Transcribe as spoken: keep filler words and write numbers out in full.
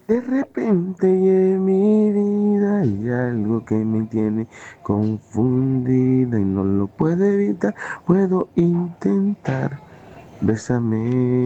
De repente en mi vida hay algo que me tiene confundida y no lo puedo evitar. Puedo intentar. Bésame.